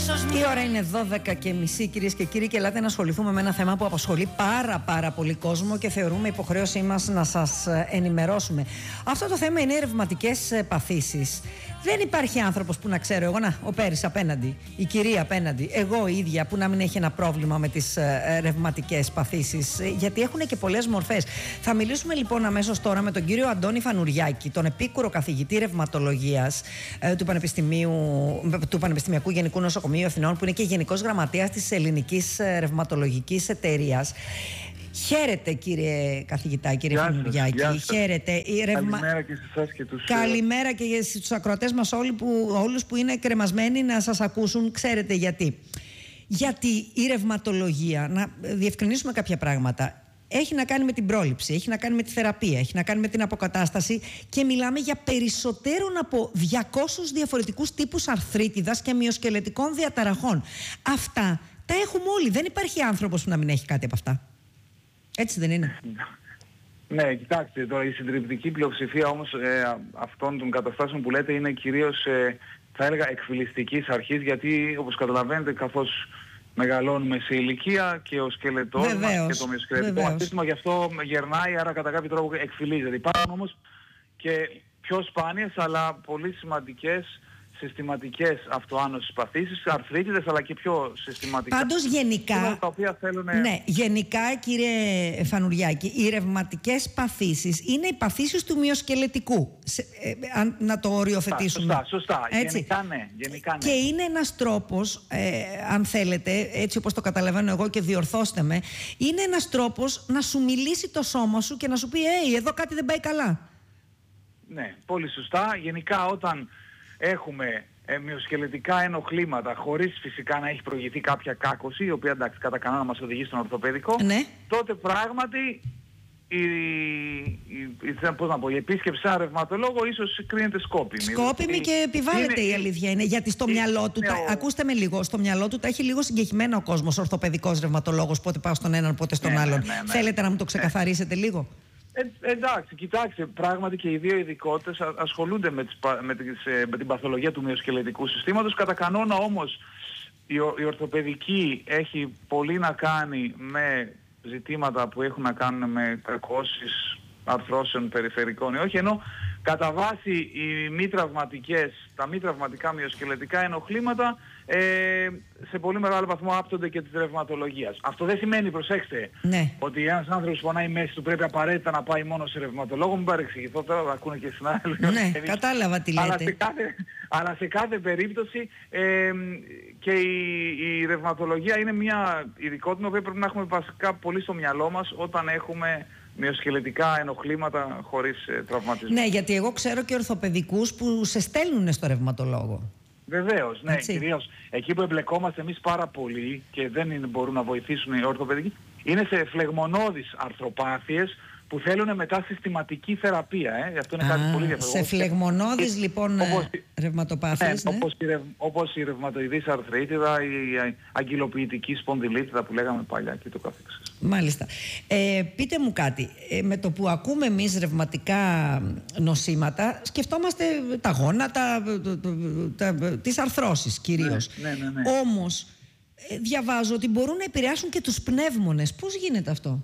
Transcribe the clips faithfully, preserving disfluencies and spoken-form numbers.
Η ώρα είναι δώδεκα και μισή, κυρίες και κύριοι, και ελάτε να ασχοληθούμε με ένα θέμα που απασχολεί πάρα πάρα πολύ κόσμο και θεωρούμε υποχρέωσή μας να σας ενημερώσουμε. Αυτό το θέμα είναι οι ρευματικές παθήσεις. Δεν υπάρχει άνθρωπος που να ξέρω εγώ, να, ο Πέρης απέναντι, η κυρία απέναντι, εγώ η ίδια, που να μην έχει ένα πρόβλημα με τις ε, ρευματικές παθήσεις, γιατί έχουν και πολλές μορφές. Θα μιλήσουμε λοιπόν αμέσως τώρα με τον κύριο Αντώνη Φανουριάκη, τον επίκουρο καθηγητή ρευματολογίας ε, του, Πανεπιστημίου, του Πανεπιστημιακού Γενικού Νοσοκομείου Αθηνών, που είναι και γενικός γραμματέας της Ελληνικής Ρευματολογικής Εταιρείας. Χαίρετε κύριε καθηγητά, κύριε Φανουριάκη. Χαίρετε. Καλημέρα και σε εσάς και τους... Καλημέρα και στους ακροατές μας όλοι που, όλους που είναι κρεμασμένοι να σας ακούσουν. Ξέρετε γιατί. Γιατί η ρευματολογία, να διευκρινίσουμε κάποια πράγματα, έχει να κάνει με την πρόληψη, έχει να κάνει με τη θεραπεία, έχει να κάνει με την αποκατάσταση και μιλάμε για περισσότερων από διακόσιους διαφορετικούς τύπους αρθρίτιδας και μυοσκελετικών διαταραχών. Αυτά τα έχουμε όλοι. Δεν υπάρχει άνθρωπος που να μην έχει κάτι από αυτά. Έτσι δεν είναι? Ναι, κοιτάξτε τώρα, η συντριπτική πλειοψηφία όμως ε, αυτών των καταστάσεων που λέτε είναι κυρίως, ε, θα έλεγα, εκφυλιστικής αρχής, γιατί όπως καταλαβαίνετε, καθώς μεγαλώνουμε σε ηλικία και ο σκελετός μας και το μυοσκελετικό μας σύστημα, γι' αυτό γερνάει, άρα κατά κάποιο τρόπο εκφυλίζεται. Υπάρχουν όμως και πιο σπάνιες αλλά πολύ σημαντικές συστηματικές αυτοάνωσης παθήσεις, αρθρίτιδες, αλλά και πιο συστηματικά. Πάντως γενικά, τα οποία θέλουν... ναι, γενικά κύριε Φανουριάκη, οι ρευματικές παθήσεις είναι οι παθήσεις του μυοσκελετικού. Σε, ε, αν, να το οριοθετήσουμε. Σωστά, σωστά. Γενικά ναι, γενικά ναι. Και είναι ένας τρόπος, ε, αν θέλετε, έτσι όπως το καταλαβαίνω εγώ και διορθώστε με, είναι ένας τρόπος να σου μιλήσει το σώμα σου και να σου πει «Hey, εδώ κάτι δεν πάει καλά». Ναι, πολύ σωστά. Γενικά όταν έχουμε ε, μυοσκελετικά ενοχλήματα χωρίς φυσικά να έχει προηγηθεί κάποια κάκωση, η οποία εντάξει κατά κανόνα μας οδηγεί στον ορθοπαιδικό, ναι, τότε πράγματι η, η, η, πώς να πω, η επίσκεψη σαν ρευματολόγο ίσως κρίνεται σκόπιμη. Σκόπιμη και επιβάλλεται, είναι, η αλήθεια είναι, γιατί στο είναι, μυαλό του, είναι, τα, ο... ακούστε με λίγο, στο μυαλό του τα έχει λίγο συγκεκριμένα ο κόσμος, ορθοπαιδικός ρευματολόγος, πότε πάω στον έναν, πότε στον ναι, άλλον. Ναι, ναι, ναι. Θέλετε να μου το ξεκαθαρίσετε ναι. λίγο? Ε, εντάξει, κοιτάξτε, πράγματι και οι δύο ειδικότητες α, ασχολούνται με, τις, με, τις, με την παθολογία του μυοσκελετικού συστήματος. Κατά κανόνα όμως η, η ορθοπαιδική έχει πολύ να κάνει με ζητήματα που έχουν να κάνουν με κακώσεις αρθρώσεων περιφερικών ή όχι, ενώ κατά βάση οι μη τραυματικές, τα μη τραυματικά μυοσκελετικά ενοχλήματα ε, σε πολύ μεγάλο βαθμό άπτονται και της ρευματολογίας. Αυτό δεν σημαίνει, προσέξτε, ναι, ότι ένας άνθρωπος πονάει μέση του πρέπει απαραίτητα να πάει μόνο σε ρευματολόγο. Μην παρεξηγηθώ τώρα, ακούνε και συνάδελφοι. Ναι, κατάλαβα τι λέτε. Αλλά σε κάθε, αλλά σε κάθε περίπτωση ε, και η, η ρευματολογία είναι μια ειδικότητα που πρέπει να έχουμε βασικά πολύ στο μυαλό μας όταν έχουμε μυοσκελετικά ενοχλήματα χωρίς ε, τραυματισμό. Ναι, γιατί εγώ ξέρω και ορθοπαιδικούς που σε στέλνουν στο ρευματολόγο. Βεβαίως, ναι, έτσι. Κυρίως εκεί που εμπλεκόμαστε εμείς πάρα πολύ και δεν είναι, μπορούν να βοηθήσουν οι ορθοπαιδικοί, είναι σε φλεγμονώδεις αρθροπάθειες που θέλουν μετά συστηματική θεραπεία. Ε. Αυτό είναι Α, κάτι πολύ διαφορετικό. Σε φλεγμονώδεις λοιπόν όπως, ρευματοπάθειες, ναι, ναι. Όπως, η, ρευ, όπως η ρευματοειδής αρθρίτιδα, η αγκυλοποιητική σπονδυλίτιδα που λέγαμε παλιά και το καθεξής. Μάλιστα. Ε, πείτε μου κάτι. Ε, με το που ακούμε εμείς ρευματικά νοσήματα, σκεφτόμαστε τα γόνατα, τα, τα, τα, τις αρθρώσεις κυρίως. Ναι, ναι, ναι, ναι. Όμως, ε, διαβάζω ότι μπορούν να επηρεάσουν και τους πνεύμονες. Πώς γίνεται αυτό?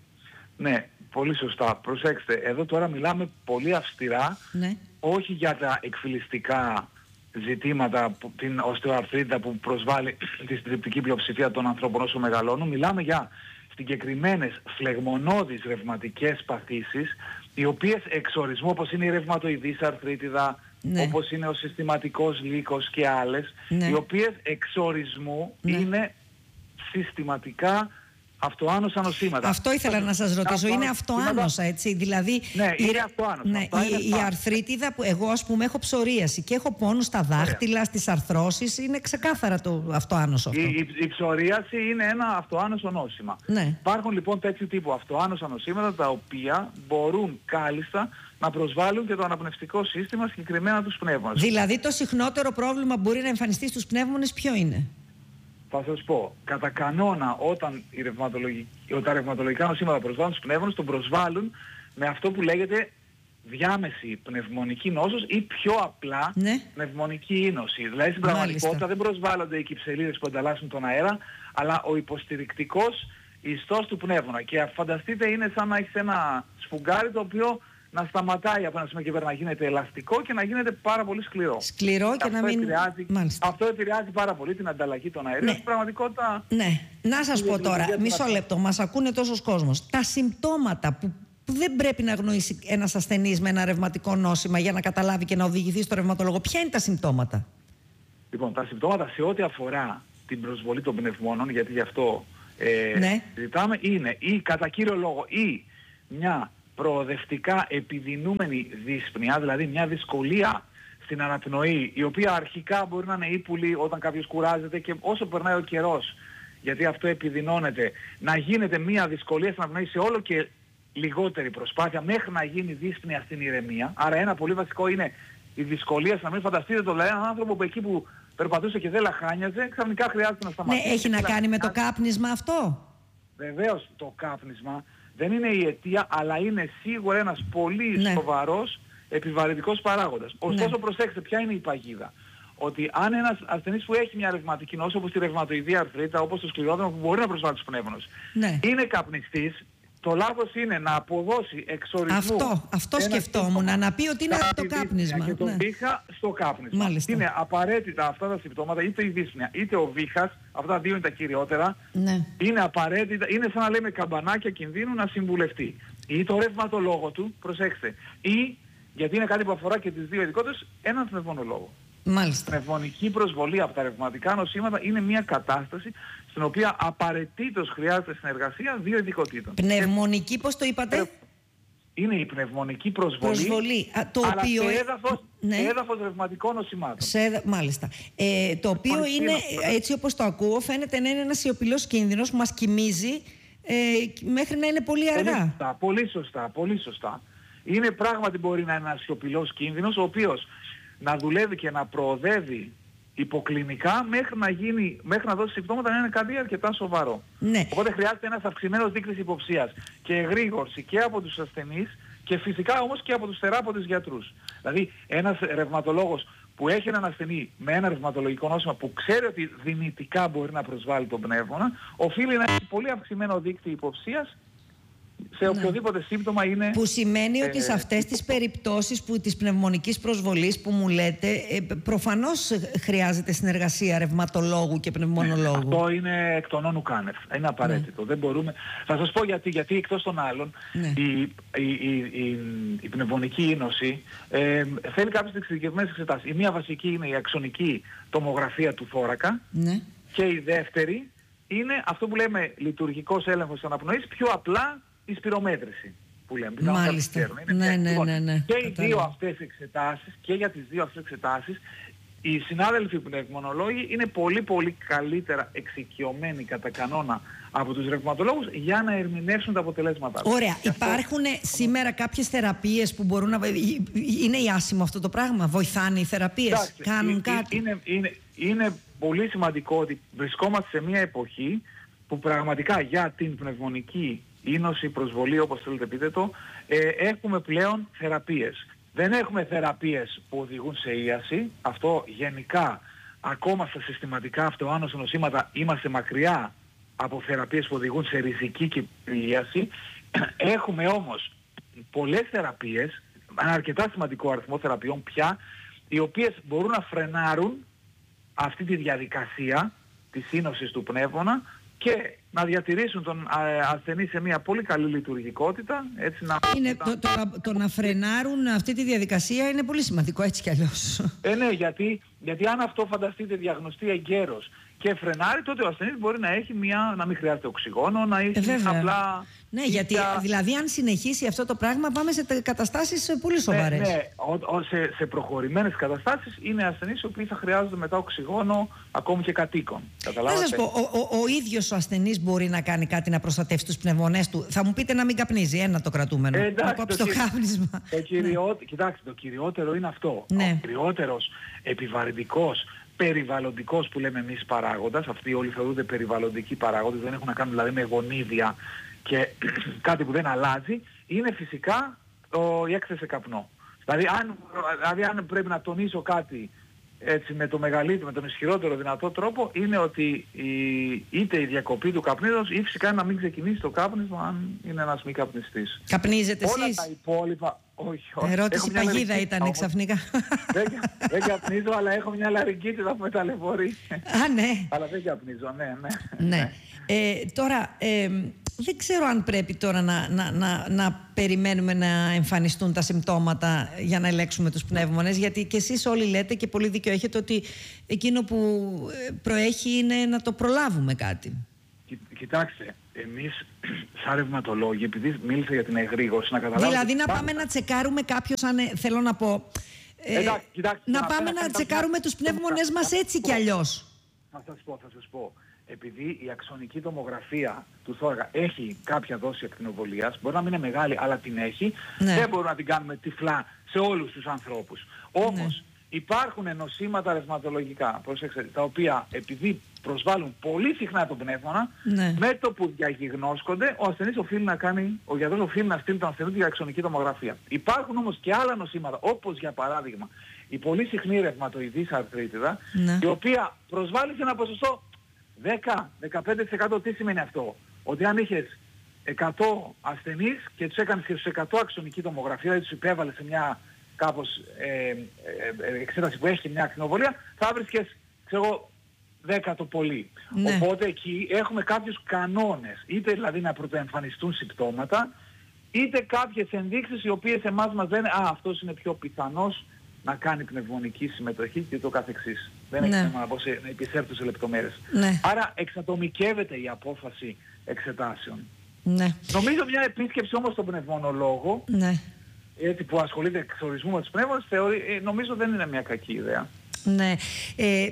Ναι, πολύ σωστά. Προσέξτε, εδώ τώρα μιλάμε πολύ αυστηρά, ναι, όχι για τα εκφυλιστικά ζητήματα, που, την οστεοαρθρίτιδα που προσβάλλει τη συντριπτική πλειοψηφία των ανθρώπων όσο μεγαλώνουν. Μιλάμε για συγκεκριμένες φλεγμονώδεις ρευματικές παθήσεις, οι οποίες εξορισμού, όπως είναι η ρευματοειδής αρθρίτιδα, ναι, όπως είναι ο συστηματικός λύκος και άλλες, ναι, οι οποίες εξορισμού, ναι, είναι συστηματικά αυτοάνωσα νοσήματα. Αυτό ήθελα να σας ρωτήσω. Είναι αυτοάνωσα, έτσι? Δηλαδή, ναι, η, είναι αυτοάνωσα. Ναι, η, η αρθρίτιδα που εγώ, ας πούμε, έχω ψωρίαση και έχω πόνους στα δάχτυλα, Ωραία. στις αρθρώσεις, είναι ξεκάθαρα το αυτοάνωσο αυτό. Η, η, η ψωρίαση είναι ένα αυτοάνωσο νόσημα. Ναι. Υπάρχουν λοιπόν τέτοιου τύπου αυτοάνωσα νοσήματα τα οποία μπορούν κάλλιστα να προσβάλλουν και το αναπνευστικό σύστημα, συγκεκριμένα τους πνεύμονες. Δηλαδή το συχνότερο πρόβλημα που μπορεί να εμφανιστεί στους πνεύμονες ποιο είναι? Θα σας πω, κατά κανόνα όταν, οι ρευματολογικ... όταν τα ρευματολογικά νοσήματα προσβάλλουν στους πνεύμονες, τον προσβάλλουν με αυτό που λέγεται διάμεση πνευμονική νόσος ή πιο απλά ναι. πνευμονική ίνωση. Δηλαδή στην πραγματικότητα δεν προσβάλλονται οι κυψελίδες που ανταλλάσσουν τον αέρα, αλλά ο υποστηρικτικός ιστός του πνεύμονα. Και φανταστείτε, είναι σαν να έχεις ένα σφουγγάρι το οποίο να σταματάει από ένα σημείο και πέρα να γίνεται ελαστικό και να γίνεται πάρα πολύ σκληρό. Σκληρό και, και να μην... Επηρεάζει, αυτό επηρεάζει πάρα πολύ την ανταλλαγή των αερίων. Ναι. Στην πραγματικότητα... Ναι. Να σας πω τώρα, μισό λεπτό, μας ακούνε τόσος κόσμος. Τα συμπτώματα που, που δεν πρέπει να αγνοήσει ένας ασθενής με ένα ρευματικό νόσημα για να καταλάβει και να οδηγηθεί στο ρευματολόγο, ποια είναι τα συμπτώματα? Λοιπόν, τα συμπτώματα σε ό,τι αφορά την προσβολή των πνευμόνων, γιατί γι' αυτό ε, ναι. ζητάμε, είναι ή κατά κύριο λόγο ή μια προοδευτικά επιδεινούμενη δύσπνοια, δηλαδή μια δυσκολία στην αναπνοή, η οποία αρχικά μπορεί να είναι ύπουλη όταν κάποιος κουράζεται και όσο περνάει ο καιρός, γιατί αυτό επιδεινώνεται, να γίνεται μια δυσκολία στην αναπνοή σε όλο και λιγότερη προσπάθεια μέχρι να γίνει δύσπνοια στην ηρεμία. Άρα ένα πολύ βασικό είναι η δυσκολία στην αναπνοή. Φανταστείτε το, δηλαδή έναν άνθρωπο που εκεί που περπατούσε και δεν λαχάνιαζε, ξαφνικά χρειάζεται να σταματήσει. Ναι, έχει να κάνει με το κάπνισμα αυτό? Βεβαίως το κάπνισμα δεν είναι η αιτία, αλλά είναι σίγουρα ένας πολύ ναι. σοβαρός επιβαρυντικός παράγοντας. Ωστόσο, ναι. προσέξτε, ποια είναι η παγίδα. Ότι αν ένας ασθενής που έχει μια ρευματική νόσο, όπως τη ρευματοειδή αρθρίτα, όπως το σκληρόδρομο που μπορεί να προσβάλλει τους πνεύμονες, ναι. είναι καπνιστής, το λάθος είναι να αποδώσει εξορισμού. Αυτό, αυτό σκεφτόμουν, να, να πει ότι είναι το κάπνισμα. Και το ναι. βήχα στο κάπνισμα. Μάλιστα. Είναι απαραίτητα αυτά τα συμπτώματα, είτε η δύσπνοια είτε ο βήχας, αυτά τα δύο είναι τα κυριότερα. Ναι. Είναι απαραίτητα, είναι σαν να λέμε καμπανάκια κινδύνου να συμβουλευτεί. Ή το ρευματολόγο του, προσέξτε. Ή, γιατί είναι κάτι που αφορά και τις δύο ειδικότητες, έναν πνευμονολόγο. Μάλιστα. Πνευμονική προσβολή από τα ρευματικά νοσήματα είναι μια κατάσταση στην οποία απαραίτητος χρειάζεται συνεργασία δύο ειδικοτήτων. Πνευμονική, πώς το είπατε? Είναι η πνευμονική προσβολή, προσβολή α, το αλλά οποίο... σε έδαφος, ναι. έδαφος ρευματικών νοσημάτων. Σε, μάλιστα. Ε, το οποίο είναι, έτσι όπως το ακούω, φαίνεται να είναι ένας σιωπηλός κίνδυνος που μας κοιμίζει ε, μέχρι να είναι πολύ αργά. Πολύ σωστά, πολύ σωστά, πολύ σωστά. Είναι πράγματι μπορεί να είναι ένας σιωπηλός κίνδυνος, ο οποίος να δουλεύει και να προοδεύει υποκλινικά μέχρι να, γίνει, μέχρι να δώσει συμπτώματα να είναι κάτι αρκετά σοβαρό. Ναι. Οπότε χρειάζεται ένας αυξημένος δείκτης υποψίας και εγρήγορση και από τους ασθενείς και φυσικά όμως και από τους θεράποντες γιατρούς. Δηλαδή ένας ρευματολόγος που έχει έναν ασθενή με ένα ρευματολογικό νόσημα που ξέρει ότι δυνητικά μπορεί να προσβάλλει τον πνεύμονα, οφείλει να έχει πολύ αυξημένο δείκτη υποψίας σε οποιοδήποτε ναι. σύμπτωμα είναι... Που σημαίνει ότι ε, σε αυτές τις περιπτώσεις που, της πνευμονικής προσβολής που μου λέτε, ε, προφανώς χρειάζεται συνεργασία ρευματολόγου και πνευμονολόγου. Αυτό είναι εκ των όνου κάνευ. Είναι απαραίτητο. Ναι. Δεν μπορούμε... Θα σας πω γιατί, γιατί εκτός των άλλων ναι. η, η, η, η, η πνευμονική ίνωση ε, θέλει κάποιες εξειδικευμένες εξετάσεις. Η μία βασική είναι η αξονική τομογραφία του θώρακα ναι. και η δεύτερη είναι αυτό που λέμε λειτουργικός έλεγχος αναπνοής, πιο απλά η σπυρομέτρηση που λέμε. Μάλιστα. Είναι ναι, ναι, ναι, ναι. Και οι δύο αυτές εξετάσεις, και για τις δύο αυτές εξετάσεις, οι συνάδελφοι πνευμονολόγοι είναι πολύ πολύ καλύτερα εξοικειωμένοι κατά κανόνα από τους ρευματολόγους για να ερμηνεύσουν τα αποτελέσματά τους. Ωραία. Υπάρχουν αυτό... σήμερα κάποιες θεραπείες που μπορούν να... Είναι άσημο αυτό το πράγμα? Βοηθάνε οι θεραπείες? Άξι, κάνουν είναι, κάτι? Είναι, είναι, είναι πολύ σημαντικό ότι βρισκόμαστε σε μια εποχή που πραγματικά για την πνευμονική ίνωση, προσβολή, όπως θέλετε πείτε το, ε, έχουμε πλέον θεραπείες. Δεν έχουμε θεραπείες που οδηγούν σε ίαση. Αυτό γενικά, ακόμα στα συστηματικά αυτοάνωση νοσήματα, είμαστε μακριά από θεραπείες που οδηγούν σε ριζική και ίαση. Έχουμε όμως πολλές θεραπείες, ένα αρκετά σημαντικό αριθμό θεραπείων πια, οι οποίες μπορούν να φρενάρουν αυτή τη διαδικασία της ίνωσης του πνεύμονα και να διατηρήσουν τον ασθενή σε μια πολύ καλή λειτουργικότητα. Έτσι να... Είναι, το, το, το να φρενάρουν αυτή τη διαδικασία είναι πολύ σημαντικό, έτσι κι αλλιώς. Ε, ναι, γιατί, γιατί αν αυτό φανταστείτε διαγνωστεί εγκαίρος και φρενάρει, τότε ο ασθενής μπορεί να έχει μια, να μην χρειάζεται οξυγόνο, να έχει ε, απλά... Ναι, γιατί για... δηλαδή αν συνεχίσει αυτό το πράγμα πάμε σε καταστάσεις πολύ σοβαρές. Ναι, ναι. Ο, ο, σε, σε προχωρημένες καταστάσεις είναι ασθενείς οι οποίοι θα χρειάζονται μετά οξυγόνο ακόμη και κατοίκον. Θα σας πω, ο, ο, ο ίδιος ο ασθενής μπορεί να κάνει κάτι να προστατεύσει τους πνευμονές του. Θα μου πείτε να μην καπνίζει, ένα το κρατούμενο. Ε, εντάξει, να κόψει το, το κάπνισμα. Το κυριό... ναι. Κοιτάξτε, το κυριότερο είναι αυτό. Ναι. Ο κυριότερος επιβαρυντικός περιβαλλοντικός που λέμε εμείς παράγοντας, αυτοί όλοι θεωρούνται περιβαλλοντικοί παράγοντες, δεν έχουν να κάνουν δηλαδή με γονίδια και κάτι που δεν αλλάζει, είναι φυσικά το, η έκθεση σε καπνό. Δηλαδή αν, δηλαδή αν πρέπει να τονίσω κάτι έτσι με το μεγαλύτερο, με τον ισχυρότερο δυνατό τρόπο, είναι ότι η, είτε η διακοπή του καπνίδος ή φυσικά να μην ξεκινήσει το κάπνισμα αν είναι ένας μη καπνιστής. Καπνίζετε εσείς? Όλα τα υπόλοιπα, όχι, όχι. Ερώτηση παγίδα ήταν ξαφνικά. Δεν, δεν καπνίζω, αλλά έχω μια λαρυγγίτιδα που με ταλαιπωρεί. Α, ναι. Αλλά δεν καπνίζω, ναι, ναι. Ναι. Ε, τώρα, ε, δεν ξέρω αν πρέπει τώρα να, να, να, να περιμένουμε να εμφανιστούν τα συμπτώματα για να ελέγξουμε τους πνεύμονες, γιατί και εσείς όλοι λέτε και πολύ δίκιο έχετε ότι εκείνο που προέχει είναι να το προλάβουμε κάτι. Κι, κοιτάξτε, εμείς σαν ρευματολόγοι, επειδή μίλησα για την εγρήγορση, να καταλάβουμε... Δηλαδή να πάμε να τσεκάρουμε κάποιους, αν, θέλω να πω, ε, Εντάξει, κοιτάξτε, να να πάμε να, να τσεκάρουμε τους πνεύμονες μας έτσι κι αλλιώς. Θα σας πω, θα σας πω. Επειδή η αξονική τομογραφία του θώρακα έχει κάποια δόση ακτινοβολίας, μπορεί να μην είναι μεγάλη, αλλά την έχει, ναι. Δεν μπορούμε να την κάνουμε τυφλά σε όλους τους ανθρώπους. Όμως ναι. Υπάρχουν νοσήματα ρευματολογικά, προσέξτε, τα οποία επειδή προσβάλλουν πολύ συχνά τον πνεύμονα, ναι. Με το που διαγιγνώσκονται, ο ασθενής οφείλει να κάνει, ο γιατρός οφείλει να στείλει τον ασθενή για αξονική τομογραφία. Υπάρχουν όμως και άλλα νοσήματα, όπως για παράδειγμα η πολύ συχνή ρευματοειδής αρθρίτιδα, ναι. Η οποία προσβάλλει σε ένα ποσοστό δέκα με δεκαπέντε τοις εκατό. Τι σημαίνει αυτό? Ότι αν είχες εκατό ασθενείς και τους έκανες και στους εκατό αξονική τομογραφία, δηλαδή τους υπέβαλες σε μια κάπως ε, ε, ε, εξέταση που έχει μια ακτινοβολία, θα βρίσκες, ξέρω, δέκα το πολύ. Ναι. Οπότε εκεί έχουμε κάποιους κανόνες, είτε δηλαδή να πρωτοεμφανιστούν συμπτώματα, είτε κάποιες ενδείξεις οι οποίες εμάς μας λένε «Α, αυτός είναι πιο πιθανός να κάνει πνευμονική συμμετοχή» και το καθεξής. Δεν έχει θέμα να, πω σε, να επισέλθω σε λεπτομέρειες. Ναι. Άρα εξατομικεύεται η απόφαση εξετάσεων. Ναι. Νομίζω μια επίσκεψη όμως στον πνευμονολόγο, ναι. Έτσι που ασχολείται εξ ορισμού με τους πνεύμονες, θεωρεί, νομίζω δεν είναι μια κακή ιδέα. Ναι. Ε,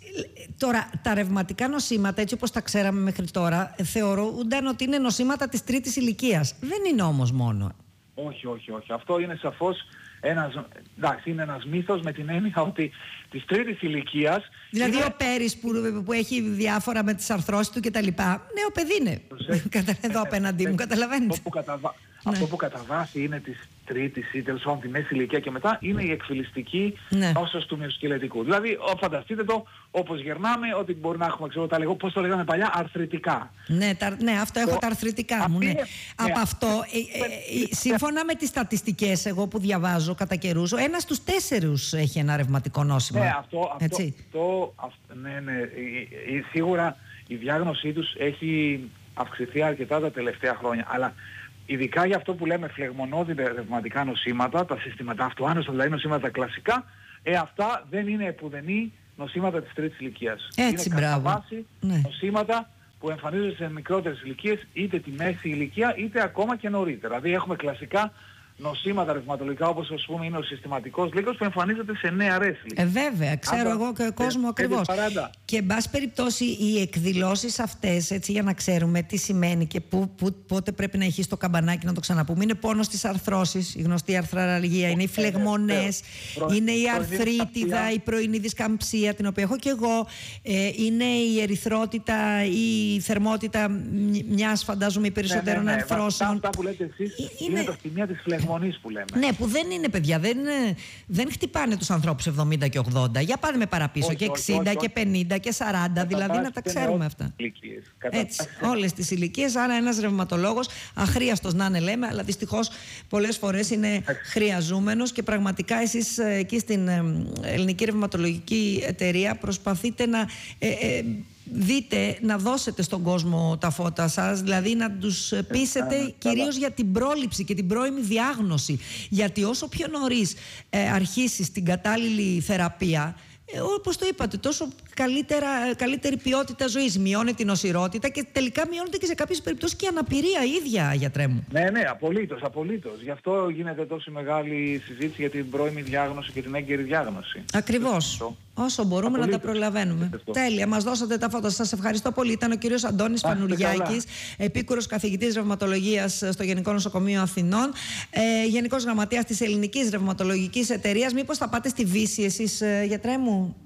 τώρα, τα ρευματικά νοσήματα, έτσι όπως τα ξέραμε μέχρι τώρα, θεωρούνταν ότι είναι νοσήματα της τρίτης ηλικίας. Δεν είναι όμως μόνο. Όχι, όχι, όχι. Αυτό είναι σαφώς ένας, εντάξει, είναι ένας μύθος με την έννοια ότι της τρίτης ηλικίας... Δηλαδή είναι... ο Πέρης που, που έχει διάφορα με τις αρθρώσεις του κτλ. Νέο παιδί είναι. Εδώ απέναντί μου, καταλαβαίνετε. Αυτό που, καταβα... ναι. Αυτό που κατά βάση είναι της τρίτης ή τέλος πάντων τη μέση ηλικία και μετά είναι η εκφυλιστική ναι. νόσος του μυοσκελετικού. Δηλαδή, φανταστείτε το, όπως γερνάμε, ότι μπορεί να έχουμε, ξέρω, τα λέγω, πώς το λέγαμε παλιά, αρθρητικά. Ναι, τα, ναι αυτό έχω το... τα αρθρητικά μου. Ναι. Είναι... Από ναι. αυτό, ε, ε, ε, σύμφωνα με τις στατιστικές εγώ που διαβάζω κατά καιρούς, ο ένας στους τέσσερους έχει ένα ρευματικό νόσημα. Ναι, αυτό, αυτό, αυτό, αυτό ναι, ναι, ε, ε, σίγουρα η διάγνωσή τους έχει αυξηθεί αρκετά τα τελευταία χρόνια, αλλά ειδικά για αυτό που λέμε φλεγμονώδη ρευματικά νοσήματα, τα συστήματα αυτοάνωστα, δηλαδή νοσήματα κλασικά, ε, αυτά δεν είναι επουδενή νοσήματα της τρίτης ηλικίας. Έτσι, είναι κατά βάση ναι. νοσήματα που εμφανίζονται σε μικρότερες ηλικίες, είτε τη μέση ηλικία, είτε ακόμα και νωρίτερα. Δηλαδή έχουμε κλασικά νοσήματα ρευματολογικά, όπως ας πούμε είναι ο συστηματικός λύκος, που εμφανίζεται σε νεαρές ηλικίες. Ε, βέβαια, ξέρω Άντα, εγώ και ο κόσμο ακριβώς. Και εν πάση περιπτώσει οι εκδηλώσεις αυτές, έτσι για να ξέρουμε τι σημαίνει και που, που, πότε πρέπει να έχει το καμπανάκι να το ξαναπούμε, είναι πόνος της αρθρώσης, η γνωστή αρθραραλγία, είναι οι φλεγμονές, ε, είναι η αρθρίτιδα, η πρωινή δισκαμψία, την οποία έχω και εγώ, ε, είναι η ερυθρότητα ή η θερμότητα μιας, φαντάζομαι, περισσότερων ναι, ναι, ναι. αρθρώσεων. Αυτά που λέτε εσείς είναι, είναι το σημείο της φλεγμονής. Που λέμε. Ναι, που δεν είναι, παιδιά, δεν, δεν χτυπάνε τους ανθρώπους εβδομήντα και ογδόντα. Για πάμε με παραπίσω όχι, και εξήντα όχι, όχι, και πενήντα και σαράντα, δηλαδή να τα ξέρουμε αυτά. Ηλικίες. Έτσι, όλες τις ηλικίες. Άρα ένας ρευματολόγος, αχρίαστος να είναι λέμε, αλλά δυστυχώς πολλές φορές είναι χρειαζούμενος και πραγματικά εσείς εκεί στην Ελληνική Ρευματολογική Εταιρεία προσπαθείτε να... Ε, ε, δείτε, να δώσετε στον κόσμο τα φώτα σας, δηλαδή να τους πείσετε ε, κυρίως για την πρόληψη και την πρώιμη διάγνωση. Γιατί όσο πιο νωρίς ε, αρχίσεις την κατάλληλη θεραπεία, ε, όπως το είπατε, τόσο καλύτερα, καλύτερη ποιότητα ζωής. Μειώνει την νοσηρότητα και τελικά μειώνεται και σε κάποιες περιπτώσεις και η αναπηρία ίδια, γιατρέ μου. Ναι, ναι, απολύτως, απολύτως. Γι' αυτό γίνεται τόσο μεγάλη συζήτηση για την πρώιμη διάγνωση και την έγκαιρη διάγνωση. Ακριβώς. Όσο μπορούμε απολύτως. Να τα προλαβαίνουμε. Τέλεια, μας δώσατε τα φώτα. Σας ευχαριστώ πολύ. Ήταν ο κύριος Αντώνης Φανουριάκης, επίκουρος καθηγητής ρευματολογίας στο Γενικό Νοσοκομείο Αθηνών, ε, Γενικός Γραμματέας της Ελληνικής Ρευματολογικής Εταιρείας. Μήπως θα πάτε στη Βύση εσείς, ε, γιατρέ μου?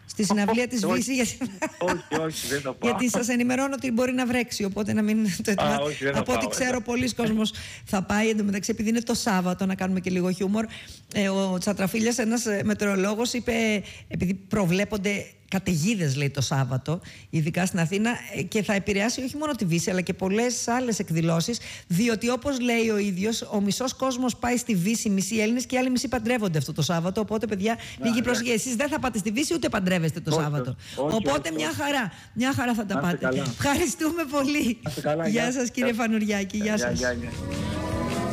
στη συναυλία της Βύση. Όχι, όχι, όχι, δεν θα πάω. Γιατί σας ενημερώνω ότι μπορεί να βρέξει, οπότε να μην το ετοιμάσετε. Από ό,τι ξέρω, πολλοί κόσμος θα πάει. Εν τω μεταξύ, επειδή είναι το Σάββατο, να κάνουμε και λίγο χιούμορ, ο Τσατραφίλιας, ένας μετεωρολόγος, είπε, επειδή προβλέπονται καταιγίδες, λέει, το Σάββατο, ειδικά στην Αθήνα, και θα επηρεάσει όχι μόνο τη Βύση, αλλά και πολλές άλλες εκδηλώσεις, διότι όπως λέει ο ίδιος, ο μισός κόσμος πάει στη Βύση, μισοί Έλληνες, και οι άλλοι μισοί παντρεύονται αυτό το Σάββατο. Οπότε, παιδιά, λίγη προσοχή. Εσείς δεν θα πάτε στη Βύση, ούτε παντρεύεστε το όχι, Σάββατο. Όχι, οπότε, όχι, μια χαρά. Μια χαρά θα τα πάτε. Καλά. Ευχαριστούμε πολύ. Καλά, γεια σας, κύριε Φανουριάκη. Γεια σας.